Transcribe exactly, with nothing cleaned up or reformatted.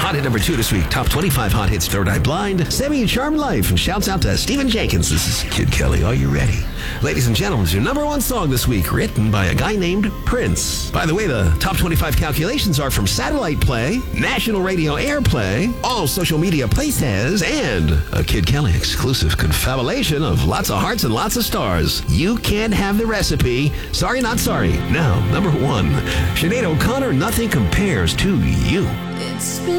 Hot hit number two this week. Top twenty-five hot hits. Third Eye Blind. Semi and Charmed Life. And shouts out to Stephen Jenkins. This is Kid Kelly. Are you ready? Ladies and gentlemen, it's your number one song this week, written by a guy named Prince. By the way, the top twenty-five calculations are from satellite play, national radio airplay, all social media places, and a Kid Kelly exclusive confabulation of lots of hearts and lots of stars. You can't have the recipe. Sorry, not sorry. Now, number one, Sinead O'Connor, Nothing Compares to You. It's been